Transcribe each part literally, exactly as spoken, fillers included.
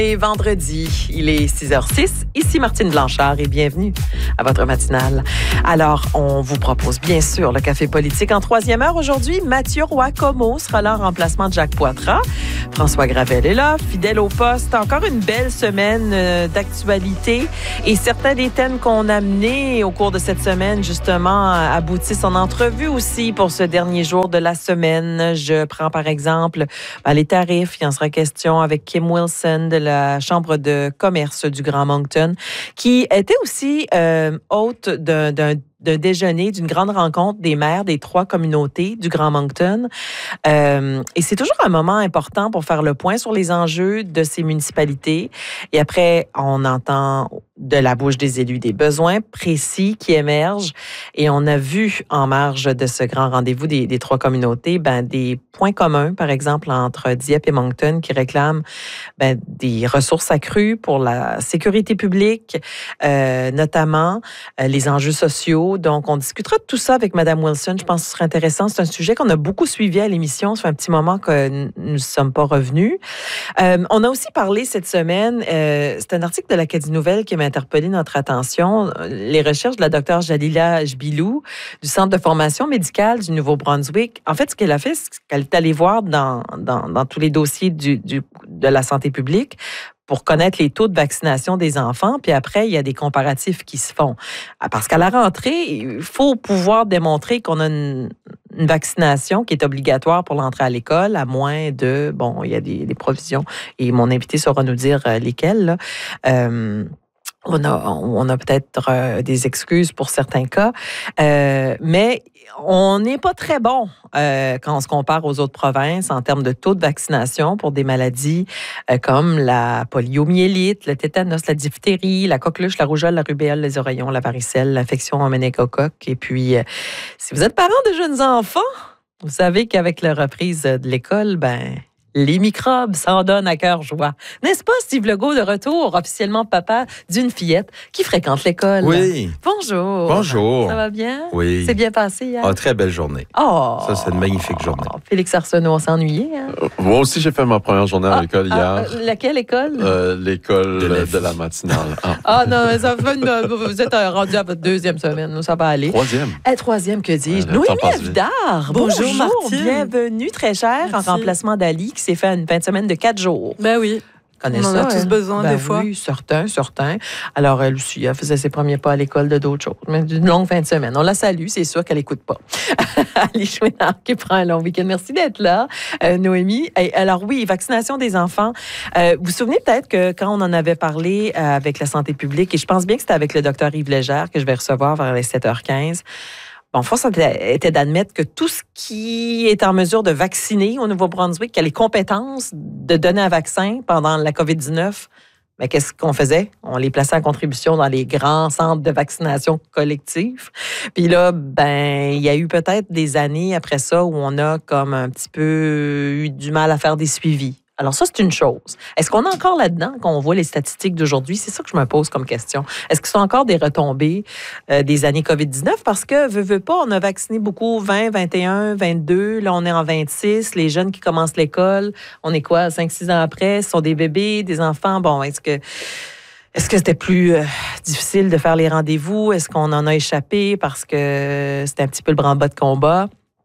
Et vendredi, il est six heures six. Ici Martine Blanchard et bienvenue à votre matinale. Alors, on vous propose bien sûr le café politique en troisième heure. Aujourd'hui, Mathieu Roy-Como sera là en remplacement de Jacques Poitras. François Gravel est là, fidèle au poste. Encore une belle semaine euh, d'actualité et certains des thèmes qu'on a menés au cours de cette semaine, justement, aboutissent en entrevue aussi pour ce dernier jour de la semaine. Je prends par exemple ben, les tarifs. Il en sera question avec Kim Wilson de la la Chambre de commerce du Grand Moncton, qui était aussi euh, hôte d'un, d'un d'un déjeuner, d'une grande rencontre des maires des trois communautés du Grand Moncton. Euh, et c'est toujours un moment important pour faire le point sur les enjeux de ces municipalités. Et après, on entend de la bouche des élus des besoins précis qui émergent. Et on a vu en marge de ce grand rendez-vous des, des trois communautés, ben, des points communs, par exemple, entre Dieppe et Moncton, qui réclament ben, des ressources accrues pour la sécurité publique, euh, notamment euh, les enjeux sociaux. Donc, on discutera de tout ça avec Mme Wilson. Je pense que ce serait intéressant. C'est un sujet qu'on a beaucoup suivi à l'émission. Ça fait un petit moment que nous ne sommes pas revenus. Euh, on a aussi parlé cette semaine, euh, c'est un article de l'Acadie Nouvelle qui m'a interpellé notre attention, les recherches de la docteure Jalila Jbilou du Centre de formation médicale du Nouveau-Brunswick. En fait, ce qu'elle a fait, c'est qu'elle est allée voir dans, dans, dans tous les dossiers du, du, de la santé publique pour connaître les taux de vaccination des enfants. Puis après, il y a des comparatifs qui se font. Parce qu'à la rentrée, il faut pouvoir démontrer qu'on a une, une vaccination qui est obligatoire pour l'entrée à l'école, à moins de... Bon, il y a des, des provisions. Et mon invité saura nous dire lesquelles, là. Euh, On a, on a peut-être euh, des excuses pour certains cas, euh, mais on n'est pas très bon euh, quand on se compare aux autres provinces en termes de taux de vaccination pour des maladies euh, comme la poliomyélite, le tétanos, la diphtérie, la coqueluche, la rougeole, la rubéole, les oreillons, la varicelle, l'infection en méningocoque. Et puis, euh, si vous êtes parent de jeunes enfants, vous savez qu'avec la reprise de l'école, ben... les microbes s'en donnent à cœur joie. N'est-ce pas, Steve Legault, de retour, officiellement papa d'une fillette qui fréquente l'école? Oui. Bonjour. Bonjour. Ça va bien? Oui. C'est bien passé hier? Ah, très belle journée. Oh. Ça, c'est une magnifique journée. Oh, Félix Arsenault, on s'est ennuyé. Hein? Euh, moi aussi, j'ai fait ma première journée à ah, l'école ah, hier. Euh, laquelle école? Euh, l'école de la, de la matinale. Ah, ah non, mais ça fait une, vous êtes rendu à votre deuxième semaine. Ça va aller. Troisième. Eh, troisième, que dis-je? Ouais, Noémie Avidard. Bonjour, Bonjour, Martine. bienvenue, très chère, Merci. en remplacement d'Ali, qui s'est fait une fin de semaine de quatre jours. Ben oui. Connais On en ça, a tous elle? besoin, Ben des fois. Oui, certains, certains. Alors, elle aussi, elle faisait ses premiers pas à l'école de d'autres choses. Mais d'une longue fin de semaine. On la salue, c'est sûr qu'elle n'écoute pas. Ali Chouinard qui prend un long week-end. Merci d'être là, euh, Noémie. Et alors oui, vaccination des enfants. Euh, vous vous souvenez peut-être que quand on en avait parlé euh, avec la santé publique, et je pense bien que c'était avec le docteur Yves Légère que je vais recevoir vers les sept heures quinze, bon, force était d'admettre que tout ce qui est en mesure de vacciner au Nouveau-Brunswick, qui a les compétences de donner un vaccin pendant la covid dix-neuf, mais qu'est-ce qu'on faisait? On les plaçait en contribution dans les grands centres de vaccination collectifs. Puis là, ben, il y a eu peut-être des années après ça où on a comme un petit peu eu du mal à faire des suivis. Alors ça, c'est une chose. Est-ce qu'on est encore là-dedans quand on voit les statistiques d'aujourd'hui? C'est ça que je me pose comme question. Est-ce que ce sont encore des retombées euh, des années covid dix-neuf? Parce que, veut, veut pas, on a vacciné beaucoup vingt, vingt et un, vingt-deux. Là, on est en vingt-six. Les jeunes qui commencent l'école, on est quoi, cinq six ans après? Ce sont des bébés, des enfants. Bon, est-ce que... Est-ce que c'était plus euh, difficile de faire les rendez-vous? Est-ce qu'on en a échappé parce que c'était un petit peu le branle-bas de combat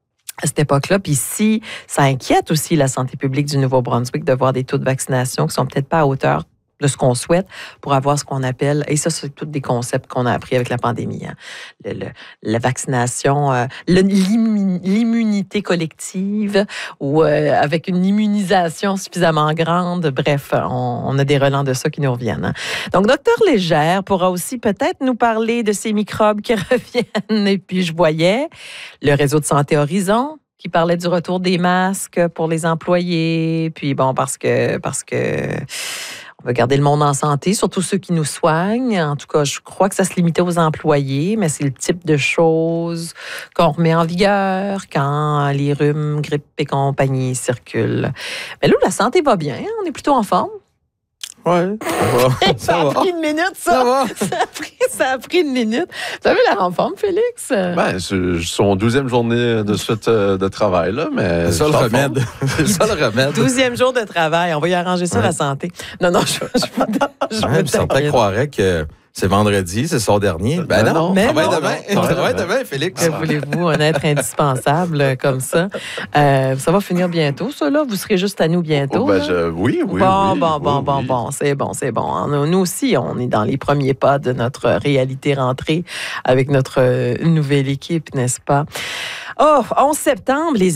à cette époque-là? Puis si ça inquiète aussi la santé publique du Nouveau-Brunswick de voir des taux de vaccination qui sont peut-être pas à hauteur de ce qu'on souhaite pour avoir ce qu'on appelle, et ça, c'est tous des concepts qu'on a appris avec la pandémie, hein, le, le, la vaccination, euh, le, l'immunité collective ou euh, avec une immunisation suffisamment grande. Bref, on, on a des relents de ça qui nous reviennent. Hein. Donc, docteur Légère pourra aussi peut-être nous parler de ces microbes qui reviennent. Et puis, je voyais le réseau de santé Horizon qui parlait du retour des masques pour les employés. Puis bon, parce que... parce que on veut garder le monde en santé, surtout ceux qui nous soignent. En tout cas, je crois que ça se limitait aux employés, mais c'est le type de choses qu'on remet en vigueur quand les rhumes, grippes et compagnie circulent. Mais là, la santé va bien. On est plutôt en forme. Ouais, ça va. Ça a va. pris une minute, ça. Ça va. Ça a pris, ça a pris une minute. Tu as vu la renforme, Félix? Ben, c'est son douzième journée de suite euh, de travail, là, mais... C'est ça le je suis en remède. C'est ça le remède. Douzième jour de travail. On va y arranger ça, Ouais. la santé. Non, non, je, je, je, je Ouais, puis certains croiraient que c'est vendredi, c'est son dernier. Ben, Ben non, non. Mais travaille non. demain. Non. Travaille demain, Félix. Que voulez-vous, un être indispensable euh, comme ça? Euh, ça va finir bientôt, ça, là? Vous serez juste à nous bientôt? Oh, ben, là? je- Oui, oui, bon, oui. bon, bon, oui, bon, oui. bon, c'est bon, c'est bon. Nous nous aussi, on est dans les premiers pas de notre réalité rentrée avec notre euh, nouvelle équipe, n'est-ce pas? Oh, onze septembre, les